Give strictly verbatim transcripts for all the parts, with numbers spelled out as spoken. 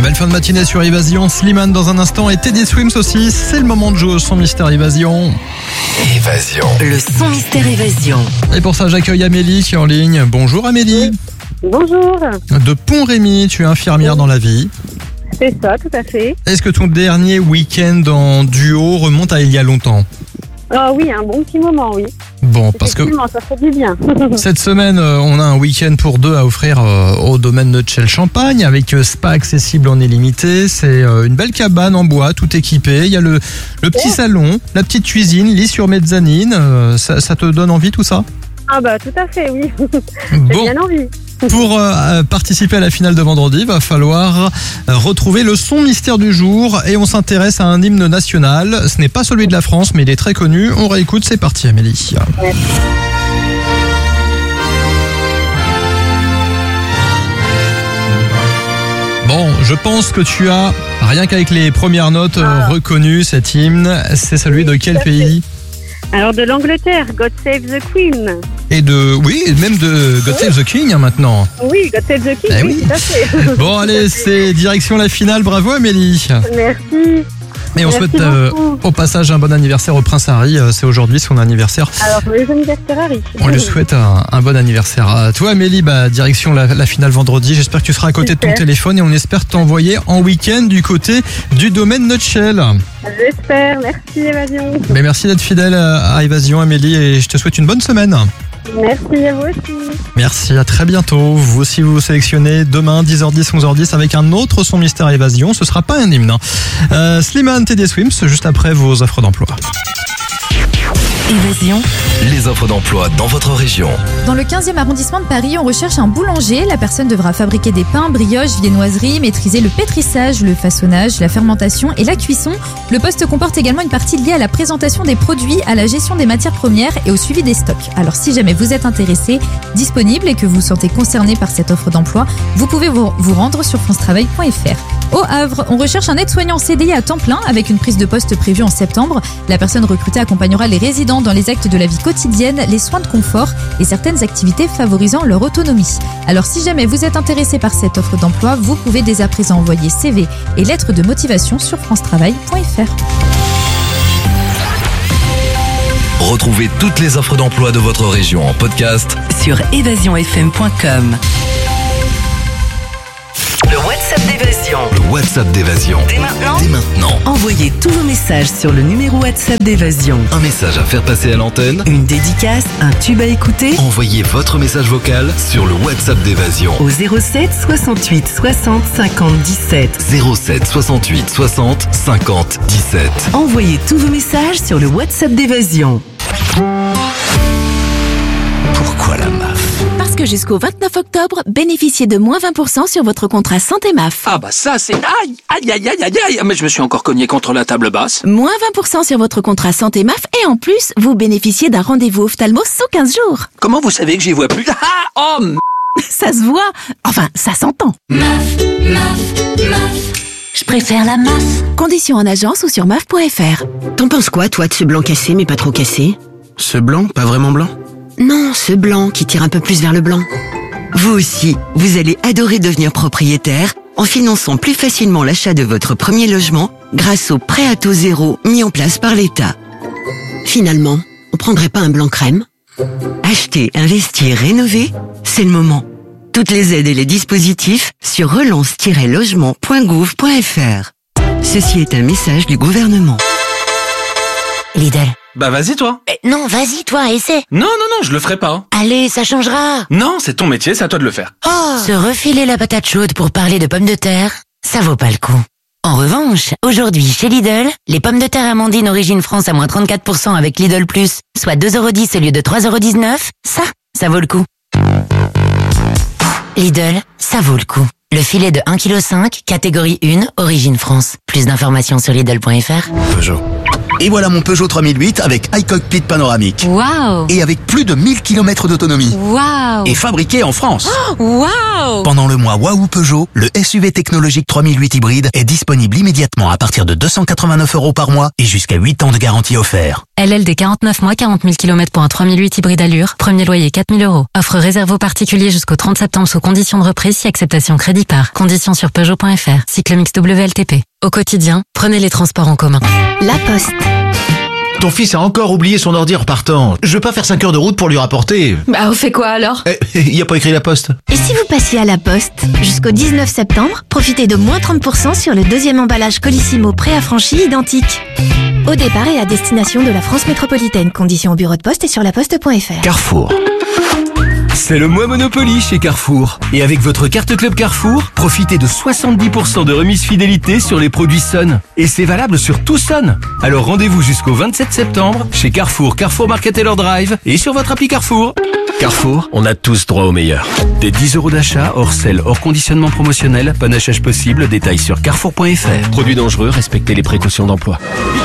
Belle fin de matinée sur Évasion. Slimane dans un instant et Teddy Swims aussi. C'est le moment de jouer au son mystère Évasion. Évasion. Le son mystère Évasion. Et pour ça, j'accueille Amélie qui est en ligne. Bonjour Amélie. Bonjour, De Pont-Rémy, tu es infirmière dans la vie. c'est ça, tout à fait. Est-ce que ton dernier week-end en duo remonte à il y a longtemps ? Ah oui, un bon petit moment, oui. Bon, parce que Effectivement, ça fait du bien. cette semaine, euh, on a un week-end pour deux à offrir euh, au domaine Nutshell Champagne avec euh, spa accessible en illimité. C'est euh, une belle cabane en bois, tout équipé. Il y a le, le petit salon, la petite cuisine, lit sur mezzanine. Euh, ça, ça te donne envie tout ça ? Ah bah tout à fait, oui. J'ai Bon, bien envie. pour euh, participer à la finale de vendredi, va falloir euh, retrouver le son mystère du jour et on s'intéresse à un hymne national. Ce n'est pas celui de la France, mais il est très connu. On réécoute, c'est parti Amélie. Bon, je pense que tu as, rien qu'avec les premières notes, euh, Ah. reconnu cet hymne. C'est celui de quel Tout à fait. pays ? Alors de l'Angleterre, God Save the Queen. Et de, oui, et même de God Save the King hein, maintenant. Oui, God Save the King, Eh oui, oui. tout à fait. Bon, allez, c'est direction la finale. Bravo Amélie. Merci. Et on Merci souhaite euh, beaucoup. au passage un bon anniversaire au Prince Harry. Euh, C'est aujourd'hui son anniversaire. Alors, les anniversaires arrivent. On lui souhaite un, un bon anniversaire. À toi Amélie, bah, direction la, la finale vendredi. J'espère que tu seras à côté de ton Super. téléphone et on espère t'envoyer en week-end du côté du domaine Nutshell. J'espère. Merci, Évasion. Mais merci d'être fidèle à à Évasion Amélie et je te souhaite une bonne semaine. Merci à vous aussi. Merci, à très bientôt. Vous aussi vous sélectionnez demain dix heures dix, onze heures dix avec un autre son mystère Évasion. Ce sera pas un hymne. hein. Euh, Slimane, Teddy Swims, juste après vos offres d'emploi. Évasion. Les offres d'emploi dans votre région. Dans le quinzième arrondissement de Paris, on recherche un boulanger. La personne devra fabriquer des pains, brioches, viennoiseries, maîtriser le pétrissage, le façonnage, la fermentation et la cuisson. Le poste comporte également une partie liée à la présentation des produits, à la gestion des matières premières et au suivi des stocks. Alors si jamais vous êtes intéressé, disponible et que vous vous sentez concerné par cette offre d'emploi, vous pouvez vous, vous rendre sur france travail point f r. Au Havre, on recherche un aide-soignant C D I à temps plein avec une prise de poste prévue en septembre. La personne recrutée accompagnera les résidents dans les actes de la vie quotidienne, les soins de confort et certaines activités favorisant leur autonomie. Alors si jamais vous êtes intéressé par cette offre d'emploi, vous pouvez dès à présent envoyer C V et lettres de motivation sur france travail point f r. Retrouvez toutes les offres d'emploi de votre région en podcast Sur évasion f m point com. Le WhatsApp d'Évasion. le WhatsApp d'Évasion. Dès maintenant, Dès maintenant, envoyez tous vos messages sur le numéro WhatsApp d'Évasion. un message à faire passer à l'antenne. Une dédicace, un tube à écouter Envoyez votre message vocal sur le WhatsApp d'Évasion. au zéro sept soixante-huit soixante cinquante dix-sept. zéro sept soixante-huit soixante cinquante dix-sept. Envoyez tous vos messages sur le WhatsApp d'Évasion. Pourquoi la M A F ? Parce que jusqu'au vingt-neuf octobre, bénéficiez de moins vingt pour cent sur votre contrat santé M A F. Ah bah ça c'est... Aïe, aïe, aïe, aïe, aïe, aïe, mais je me suis encore cogné contre la table basse. Moins vingt pour cent sur votre contrat santé M A F et en plus, vous bénéficiez d'un rendez-vous ophtalmo sous quinze jours. Comment vous savez que j'y vois plus? Ah, oh, m- Ça se voit. Enfin, ça s'entend. Je préfère la M A F. Conditions en agence ou sur M A F point f r. T'en penses quoi, toi, de ce blanc cassé, mais pas trop cassé? Ce blanc, pas vraiment blanc? Non, ce blanc qui tire un peu plus vers le blanc. Vous aussi, vous allez adorer devenir propriétaire en finançant plus facilement l'achat de votre premier logement grâce au prêt à taux zéro mis en place par l'État. Finalement, on prendrait pas un blanc crème? Acheter, investir, rénover, c'est le moment. Toutes les aides et les dispositifs sur relance tiret logement point gouv point f r. Ceci est un message du gouvernement. Lidl. Bah vas-y toi. Eh, non, vas-y, toi, essaie. Non, non, non, je le ferai pas. Allez, ça changera. Non, c'est ton métier, c'est à toi de le faire. Oh. Se refiler la patate chaude pour parler de pommes de terre, ça vaut pas le coup. En revanche, aujourd'hui, chez Lidl, les pommes de terre Amandine Origine France à moins trente-quatre pour cent avec Lidl Plus, soit deux euros dix au lieu de trois euros dix-neuf, ça, ça vaut le coup. Lidl, ça vaut le coup. Le filet de un virgule cinq kilos, catégorie un, Origine France. Plus d'informations sur Lidl point f r. Peugeot. Et voilà mon Peugeot trois mille huit avec iCockpit panoramique. Waouh! Et avec plus de mille kilomètres d'autonomie. Waouh! Et fabriqué en France. Oh, waouh! Pendant le mois Waouh Peugeot, le S U V technologique trois mille huit hybride est disponible immédiatement à partir de deux cent quatre-vingt-neuf euros par mois et jusqu'à huit ans de garantie offert. L L D quarante-neuf mois, quarante mille kilomètres pour un trois mille huit hybride allure. Premier loyer quatre mille euros. Offre réservée aux particuliers jusqu'au trente septembre sous conditions de reprise si acceptation crédit par. Conditions sur Peugeot point F R. Cycle mix W L T P. Au quotidien, prenez les transports en commun. La Poste. Ton fils a encore oublié son ordi en partant. Je veux pas faire cinq heures de route pour lui rapporter. Bah, on fait quoi alors? Eh, il y a pas écrit la Poste. Et si vous passiez à la Poste? Jusqu'au dix-neuf septembre, profitez de moins trente pour cent sur le deuxième emballage Colissimo préaffranchi identique. Au départ et à destination de la France métropolitaine. Conditions au bureau de poste et sur laposte point F R. Carrefour. C'est le mois Monopoly chez Carrefour. Et avec votre carte Club Carrefour, profitez de soixante-dix pour cent de remise fidélité sur les produits Sun. Et c'est valable sur tout Sun. Alors rendez-vous jusqu'au vingt-sept septembre chez Carrefour, Carrefour Market Taylor Drive et sur votre appli Carrefour. Carrefour, on a tous droit au meilleur. Des dix euros d'achat, hors sel, hors conditionnement promotionnel, panachage possible, détails sur carrefour point F R. Produits dangereux, respectez les précautions d'emploi.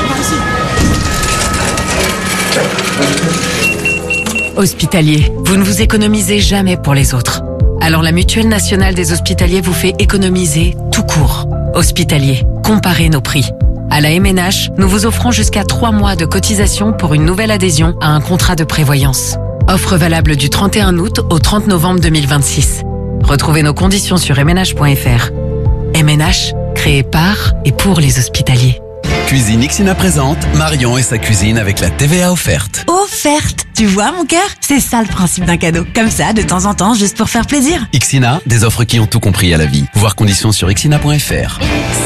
Hospitalier, vous ne vous économisez jamais pour les autres. Alors la Mutuelle Nationale des Hospitaliers vous fait économiser tout court. Hospitalier, comparez nos prix. À la M N H, nous vous offrons jusqu'à trois mois de cotisation pour une nouvelle adhésion à un contrat de prévoyance. Offre valable du trente et un août au trente novembre deux mille vingt-six. Retrouvez nos conditions sur m n h point f r. M N H, créé par et pour les hospitaliers. Cuisine Ixina présente Marion et sa cuisine avec la T V A offerte. Offerte! Tu vois mon cœur? C'est ça le principe d'un cadeau. Comme ça, de temps en temps, juste pour faire plaisir. Ixina, des offres qui ont tout compris à la vie. Voir conditions sur ixina point f r.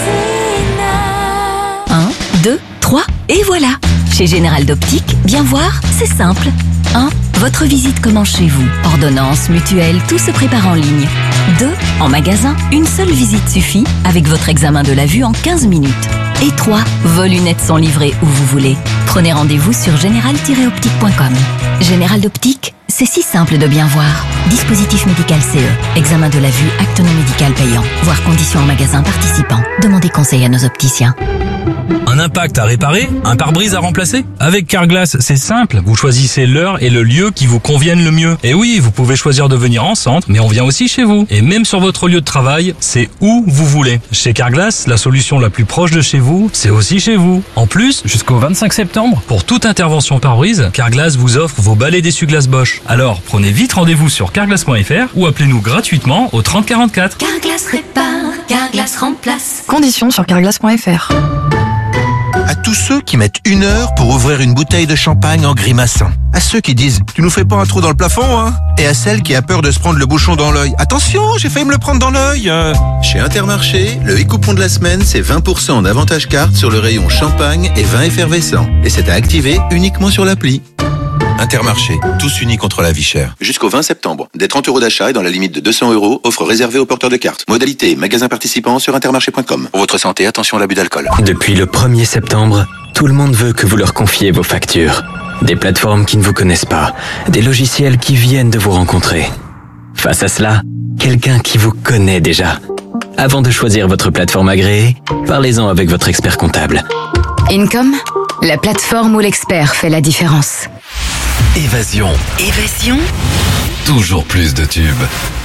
un, deux, trois, et voilà. Chez Général d'Optique, bien voir, c'est simple. un. Votre visite commence chez vous. Ordonnance, mutuelle, tout se prépare en ligne. deux. En magasin, une seule visite suffit avec votre examen de la vue en quinze minutes. Et trois. Vos lunettes sont livrées où vous voulez. Prenez rendez-vous sur général tiret optique point com. Général d'Optique, c'est si simple de bien voir. Dispositif médical C E. Examen de la vue, acte non médical payant. Voir conditions en magasin participant. Demandez conseil à nos opticiens. Un impact à réparer? Un pare-brise à remplacer? Avec Carglass, c'est simple. Vous choisissez l'heure et le lieu qui vous conviennent le mieux. Et oui, vous pouvez choisir de venir en centre, mais on vient aussi chez vous. Et même sur votre lieu de travail, c'est où vous voulez. Chez Carglass, la solution la plus proche de chez vous, c'est aussi chez vous. En plus, jusqu'au vingt-cinq septembre, pour toute intervention pare-brise, Carglass vous offre vos balais d'essuie-glace Bosch. Alors, prenez vite rendez-vous sur carglass point f r ou appelez-nous gratuitement au trente quarante-quatre. Carglass répare, Carglass remplace. Conditions sur carglass point f r. À tous ceux qui mettent une heure pour ouvrir une bouteille de champagne en grimaçant. À ceux qui disent « Tu nous fais pas un trou dans le plafond, hein ?» Et à celle qui a peur de se prendre le bouchon dans l'œil. « Attention, j'ai failli me le prendre dans l'œil !» Chez Intermarché, le e-coupon de la semaine, c'est vingt pour cent d'avantage carte sur le rayon champagne et vin effervescent. Et c'est à activer uniquement sur l'appli. Intermarché, tous unis contre la vie chère. Jusqu'au vingt septembre, des trente euros d'achat et dans la limite de deux cents euros, offre réservée aux porteurs de cartes. Modalité, magasin participant sur intermarché point com. Pour votre santé, attention à l'abus d'alcool. Depuis le premier septembre, tout le monde veut que vous leur confiez vos factures. Des plateformes qui ne vous connaissent pas, des logiciels qui viennent de vous rencontrer. Face à cela, quelqu'un qui vous connaît déjà. Avant de choisir votre plateforme agréée, parlez-en avec votre expert comptable. Income, la plateforme où l'expert fait la différence. Évasion. Évasion. Toujours plus de tubes.